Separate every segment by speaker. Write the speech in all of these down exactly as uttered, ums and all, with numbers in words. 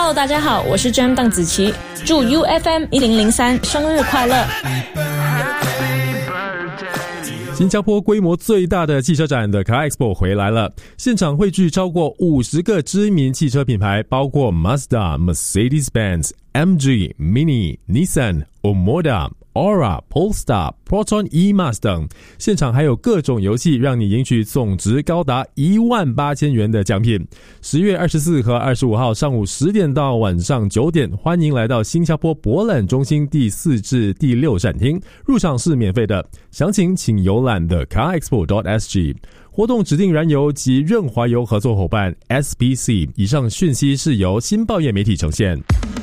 Speaker 1: Hello， 大家好，我是 Jam 邓紫棋，祝 U F M 一零零三生日快乐。
Speaker 2: 新加坡规模最大的汽车展的 Car Expo 回来了，现场汇聚超过五十个知名汽车品牌，包括 Mazda、Mercedes-Benz、M G、Mini、Nissan、Omoda、Aura、Polestar、Proton E-Max 等，现场还有各种游戏让你赢取总值高达一万八千元的奖品。十月二十四和二十五号上午十点到晚上九点，欢迎来到新加坡博览中心第四至第六展厅，入场是免费的，详情请游览的 car expo dot s g。活动指定燃油及润滑油合作伙伴 S P C。 以上讯息是由新报业媒体呈现。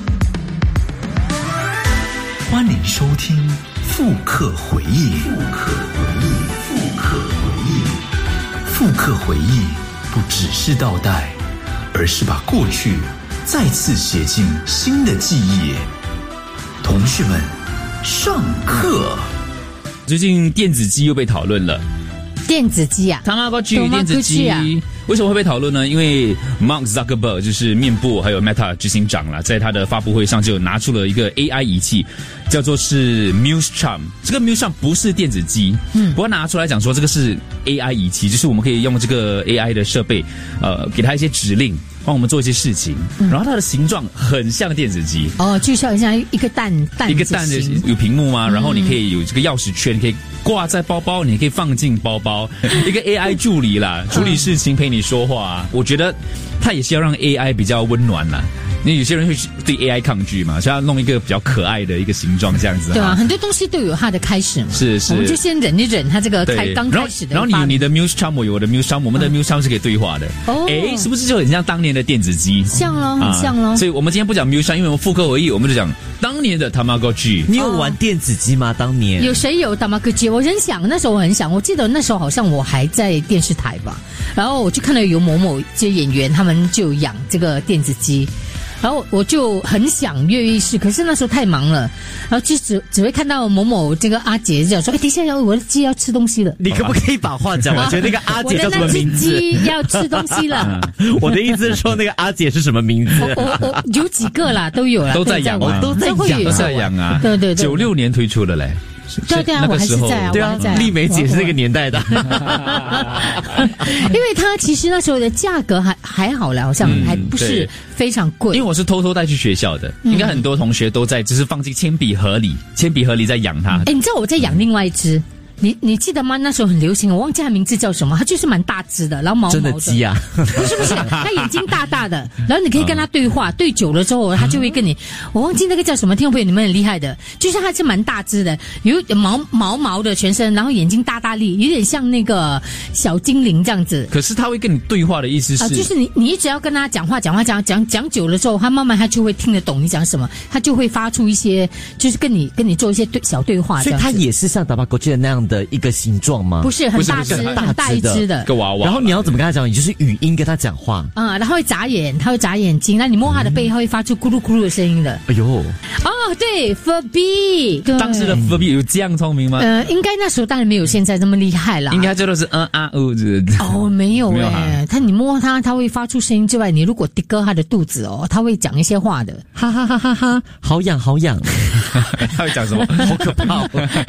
Speaker 3: 欢迎收听复刻回忆。复刻回忆，复刻回忆，复刻回忆，不只是倒带，而是把过去再次写进新的记忆。同学们，上课。
Speaker 4: 最近电子机又被讨论了。
Speaker 5: 电子机啊
Speaker 4: Tamagotchi 电子机、啊、为什么会被讨论呢？因为 Mark Zuckerberg 就是面部还有 Meta 执行长啦，在他的发布会上就拿出了一个 A I 仪器，叫做是 Muse Charm。 这个 Muse Charm 不是电子机，嗯，不过拿出来讲说这个是 A I 仪器，就是我们可以用这个 A I 的设备呃，给它一些指令，帮我们做一些事情、嗯、然后它的形状很像电子机
Speaker 5: 哦，就像像一个蛋蛋
Speaker 4: 一个蛋的有屏幕嘛、嗯、然后你可以有这个钥匙圈，你可以挂在包包，你可以放进包包一个 A I 助理啦，处理事情陪你说话。我觉得它也是要让 A I 比较温暖啦，因为有些人会对 A I 抗拒嘛，所以要弄一个比较可爱的一个形状这样子。
Speaker 5: 对啊，很多东西都有它的开始嘛，
Speaker 4: 是是，
Speaker 5: 我们就先忍一忍它这个开刚开始的。
Speaker 4: 然后你你的 Muse Charm 我有我的 Muse Charm， 我们的 Muse Charm 是可以对话的。哦，哎，是不是就很像当年的电子机？
Speaker 5: 像咯，很像咯、啊。
Speaker 4: 所以我们今天不讲 Muse Charm， 因为我们复刻回忆，我们就讲当年的 Tamagotchi。
Speaker 6: 你有玩电子机吗？当年
Speaker 5: 有谁有 Tamagotchi？ 我很想，那时候我很想，我记得那时候好像我还在电视台吧，然后我就看到有某某这些演员他们就养这个电子机。然后我就很想跃跃欲试，可是那时候太忙了，然后就只只会看到某某这个阿姐讲说：“哎，等一下，我的鸡要吃东西了。”
Speaker 6: 你可不可以把话讲完？我觉得那个阿姐叫什么名字？
Speaker 5: 我的那只鸡要吃东西了。
Speaker 6: 我的意思是说，那个阿姐是什么名字？
Speaker 5: 我我有几个啦，都有啦，
Speaker 4: 都在养啊，
Speaker 6: 都在养，
Speaker 4: 都在养啊。
Speaker 5: 对对对，
Speaker 4: 九六年推出的嘞。
Speaker 5: 对对啊，我还是在啊，
Speaker 6: 对啊，丽梅姐是那个年代的，
Speaker 5: 因为它其实那时候的价格还还好啦，好像还不是非常贵。
Speaker 4: 因为我是偷偷带去学校的，嗯、应该很多同学都在，只是放进铅笔盒里，铅笔盒里在养它。
Speaker 5: 哎，你知道我在养另外一只。你你记得吗？那时候很流行，我忘记它名字叫什么，它就是蛮大只的，然后毛毛的。
Speaker 6: 真的鸡啊？
Speaker 5: 不是不是，它眼睛大大的，然后你可以跟它对话，对久了之后，它就会跟你，我忘记那个叫什么，听众朋友你们很厉害的，就是它是蛮大只的，有毛毛毛的全身，然后眼睛大大粒，有点像那个小精灵这样子。
Speaker 4: 可是它会跟你对话的意思是？啊，
Speaker 5: 就是你你一直要跟它讲话，讲话讲讲讲久了之后，它慢慢它就会听得懂你讲什么，它就会发出一些，就是跟你跟你做一些对小对话。
Speaker 6: 所以它也是像Tamagotchi那样的一个形状。吗？
Speaker 5: 不是很大只，很大一只的
Speaker 4: 个娃娃。
Speaker 6: 然后你要怎么跟他讲？你就是语音跟他讲话。
Speaker 5: 嗯，然后会眨眼，他会眨眼睛，那你摸他的背，他会发出咕噜咕噜的声音的。
Speaker 6: 哎呦，
Speaker 5: 哦，对 ，Furby，
Speaker 4: 当时的 Furby 有这样聪明吗？
Speaker 5: 呃，应该那时候当然没有现在这么厉害啦。
Speaker 4: 应该这都是嗯啊哦
Speaker 5: 哦，没有哎，他你摸他，他会发出声音之外，你如果滴割他的肚子哦，他会讲一些话的，
Speaker 6: 哈哈哈哈哈，好痒好痒。
Speaker 4: 他会讲什么？好可怕！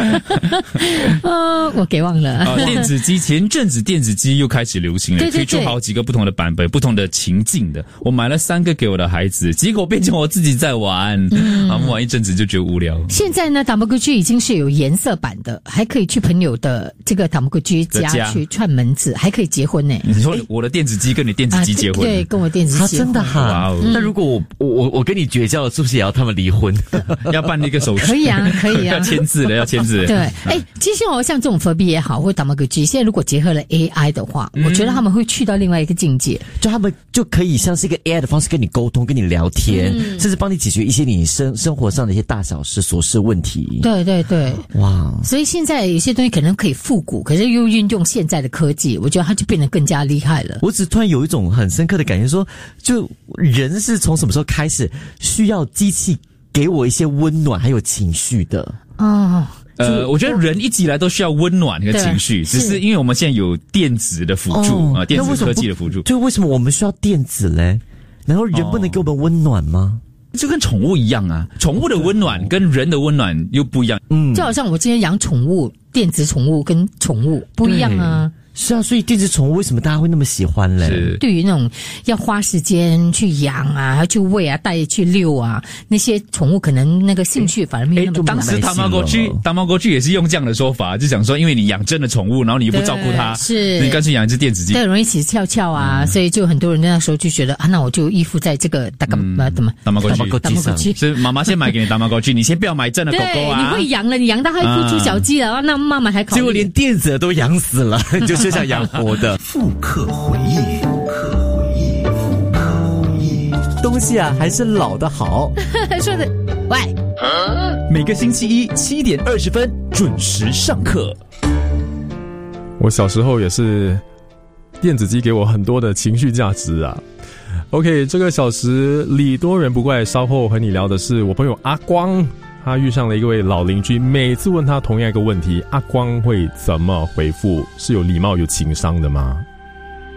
Speaker 5: 呃，我给忘了。
Speaker 4: 啊，电子机前阵子电子机又开始流行了，推出好几个不同的版本，不同的情境的。我买了三个给我的孩子，结果变成我自己在玩，嗯、啊，玩一阵子就觉得无聊。
Speaker 5: 现在呢，Tamagotchi已经是有颜色版的，还可以去朋友的这个Tamagotchi家去串门子，还可以结婚呢。
Speaker 4: 你说我的电子机跟你电子机结婚？
Speaker 5: 啊、对，跟我电子机结婚。
Speaker 6: 真的哈？嗯、那如果我我我跟你绝交了，是不是也要他们离婚？
Speaker 4: 要办那个手续？
Speaker 5: 可以啊，可以啊，
Speaker 4: 要签字的，要签字。
Speaker 5: 对，哎，其实哦，像这种 Furby 也好，或 Tamagotchi， 现在如果结合了 A I 的话，嗯、我觉得他们会去到另外一个境界，
Speaker 6: 就他们就可以像是一个 A I 的方式跟你沟通、跟你聊天，嗯、甚至帮你解决一些你生生活上的一些大小事、琐事问题。
Speaker 5: 对对对，哇！所以现在有些东西可能可以复古，可是又运用现在的科技，我觉得它就变得更加厉害了。
Speaker 6: 我只突然有一种很深刻的感觉说，就人是从什么时候开始需要机器给我一些温暖还有情绪的？
Speaker 5: 哦。
Speaker 4: 呃，我觉得人一直以来都需要温暖和情绪，只是因为我们现在有电子的辅助啊、哦呃，电子科技的辅助。
Speaker 6: 就为什么我们需要电子嘞？ 难道人不能给我们温暖吗？
Speaker 4: 就跟宠物一样啊，宠物的温暖跟人的温暖又不一样。
Speaker 5: 嗯，就好像我今天养宠物，电子宠物跟宠物不一样啊。
Speaker 6: 是啊，所以电子宠物为什么大家会那么喜欢嘞？
Speaker 5: 对于那种要花时间去养啊，要去喂啊，带去遛啊，那些宠物可能那个兴趣反而没有那么大。
Speaker 4: 当时大猫过去，大猫过去也是用这样的说法，就讲说，因为你养真的宠物，然后你又不照顾它，
Speaker 5: 是
Speaker 4: 你干脆养一只电子鸡，
Speaker 5: 对，容易起翘翘啊，嗯、所以就很多人那时候就觉得啊，那我就依附在这个大个呃怎么
Speaker 4: 大猫过去，
Speaker 5: 大猫过去，
Speaker 4: 是妈妈先买给你大猫过去，你先不要买真的狗狗啊。
Speaker 5: 你会养了，你养到它会孵出小鸡了，啊、那妈妈还考虑，
Speaker 6: 结果连电子的都养死了，你就是想养活的。
Speaker 3: 复刻回忆，复刻回忆，复刻回忆，
Speaker 6: 东西啊还是老的好。
Speaker 5: 说的，喂，
Speaker 7: 每个星期一七点二十分准时上课。
Speaker 2: 我小时候也是电子机给我很多的情绪价值啊。OK， 这个小时礼多人不怪，稍后和你聊的是我朋友阿光。他遇上了一位老邻居，每次问他同样一个问题，阿光会怎么回复？是有礼貌有情商的吗？